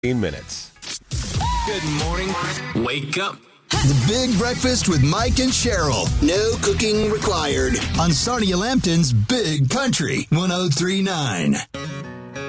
minutes. Good morning. Wake up. The Big Breakfast with Mike and Cheryl. No cooking required. On Sarnia Lambton's Big Country 103.9.